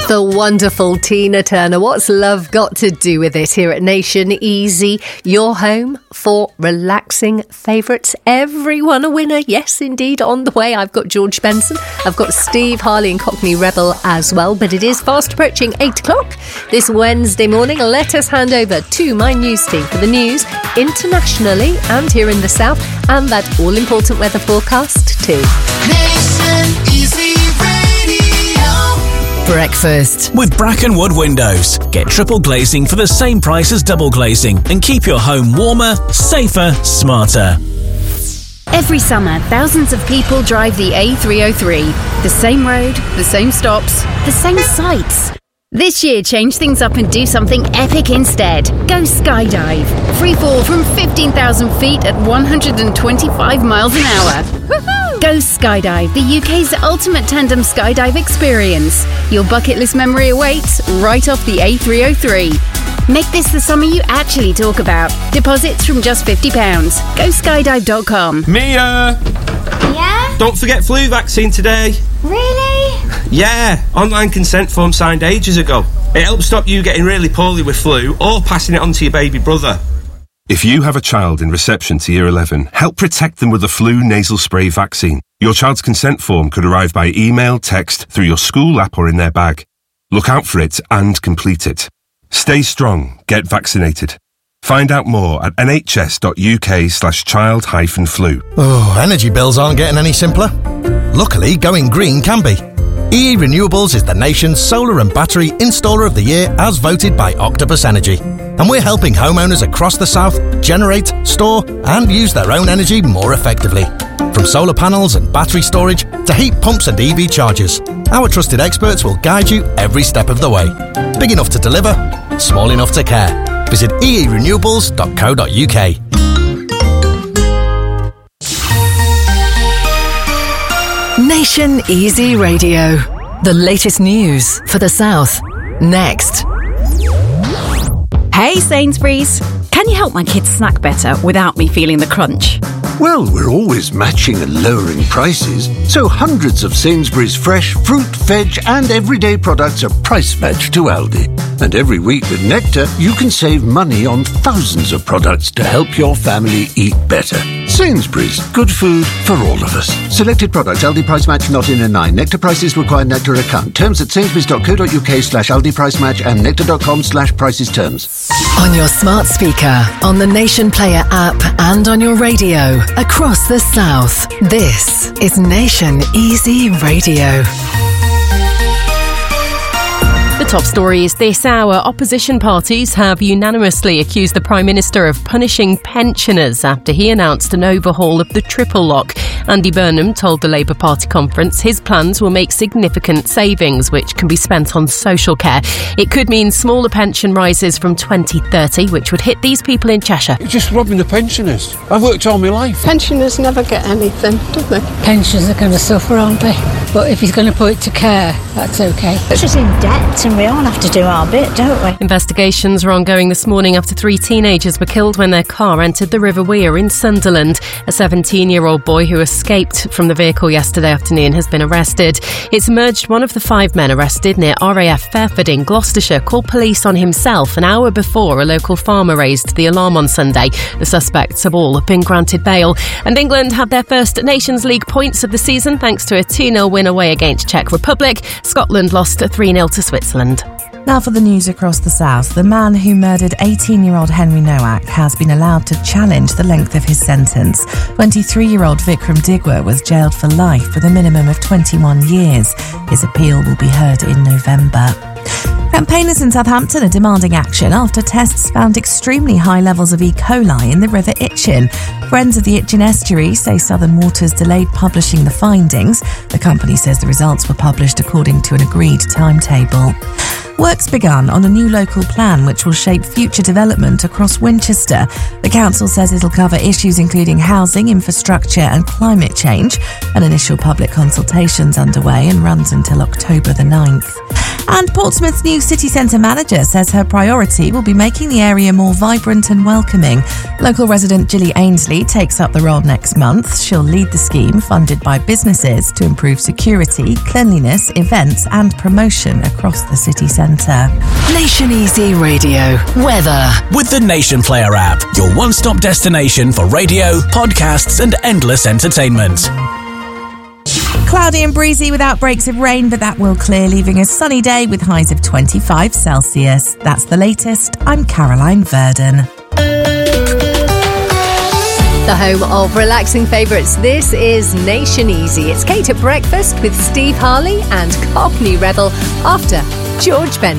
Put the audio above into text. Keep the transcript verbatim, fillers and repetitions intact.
The wonderful Tina Turner. What's love got to do with it? Here at Nation Easy, your home for relaxing favourites. Everyone a winner. Yes, indeed. On the way, I've got George Benson. I've got Steve Harley and Cockney Rebel as well. But it is fast approaching eight o'clock this Wednesday morning. Let us hand over to my news team for the news internationally and here in the south, and that all-important weather forecast too. Nation Easy Radio. Breakfast with Bracken Wood Windows. Get triple glazing for the same price as double glazing and keep your home warmer, safer, smarter. Every summer, thousands of people drive the A three oh three. The same road, the same stops, the same sights. This year, change things up and do something epic instead. Go skydive. Free fall from fifteen thousand feet at one hundred twenty-five miles an hour. Woohoo! Go skydive, the U K's ultimate tandem skydive experience. Your bucket list memory awaits right off the A three oh three. Make this the summer you actually talk about. Deposits from just fifty pounds. Go skydive dot com. Mia! Yeah? Don't forget flu vaccine today. Really? Yeah, online consent form signed ages ago. It helps stop you getting really poorly with flu or passing it on to your baby brother. If you have a child in reception to year eleven, help protect them with the flu nasal spray vaccine. Your child's consent form could arrive by email, text, through your school app or in their bag. Look out for it and complete it. Stay strong. Get vaccinated. Find out more at nhs.uk slash child hyphen flu. Oh, energy bills aren't getting any simpler. Luckily, going green can be. E E Renewables is the nation's solar and battery installer of the year as voted by Octopus Energy. And we're helping homeowners across the south generate, store and use their own energy more effectively. From solar panels and battery storage to heat pumps and E V chargers, our trusted experts will guide you every step of the way. Big enough to deliver, small enough to care. Visit e e renewables dot co dot u k. Nation Easy Radio. The latest news for the south. Next. Hey Sainsbury's, can you help my kids snack better without me feeling the crunch? Well, we're always matching and lowering prices, so hundreds of Sainsbury's fresh fruit, veg and everyday products are price matched to Aldi. And every week with Nectar, you can save money on thousands of products to help your family eat better. Sainsbury's, good food for all of us. Selected products, Aldi price match not in a nine. Nectar prices require Nectar account. Terms at sainsbury's.co.uk slash Aldi price match and nectar.com slash prices terms. On your smart speaker, on the Nation Player app and on your radio. Across the south, this is Nation Easy Radio. The top stories this hour. Opposition parties have unanimously accused the Prime Minister of punishing pensioners after he announced an overhaul of the triple lock. Andy Burnham told the Labour Party conference his plans will make significant savings, which can be spent on social care. It could mean smaller pension rises from twenty thirty, which would hit these people in Cheshire. You're just robbing the pensioners. I've worked all my life. Pensioners never get anything, do they? Pensioners are going to suffer, aren't they? But if he's going to put it to care, that's OK. It's just in debt and we all have to do our bit, don't we? Investigations are ongoing this morning after three teenagers were killed when their car entered the River Wear in Sunderland. A seventeen-year-old boy who escaped from the vehicle yesterday afternoon has been arrested. It's emerged one of the five men arrested near R A F Fairford in Gloucestershire called police on himself an hour before a local farmer raised the alarm on Sunday. The suspects have all been granted bail. And England had their first Nations League points of the season thanks to a two nil win away against Czech Republic. Scotland lost three nil to Switzerland. Now for the news across the south. The man who murdered eighteen-year-old Henry Nowak has been allowed to challenge the length of his sentence. twenty-three-year-old Vikram Digwa was jailed for life with a minimum of twenty-one years. His appeal will be heard in November. Campaigners in Southampton are demanding action after tests found extremely high levels of E. coli in the River Itchen. Friends of the Itchen estuary say Southern Waters delayed publishing the findings. The company says the results were published according to an agreed timetable. Work's begun on a new local plan which will shape future development across Winchester. The council says it'll cover issues including housing, infrastructure and climate change. An initial public consultation's underway and runs until October the ninth. And Portsmouth's new city centre manager says her priority will be making the area more vibrant and welcoming. Local resident Gilly Ainsley takes up the role next month. She'll lead the scheme funded by businesses to improve security, cleanliness, events and promotion across the city centre. Nation Easy Radio. Weather. With the Nation Player app, your one-stop destination for radio, podcasts and endless entertainment. Cloudy and breezy with outbreaks of rain, but that will clear, leaving a sunny day with highs of twenty-five Celsius. That's the latest. I'm Caroline Verdon. The home of relaxing favourites. This is Nation Easy. It's Kate at breakfast with Steve Harley and Cockney Rebel after George Ben.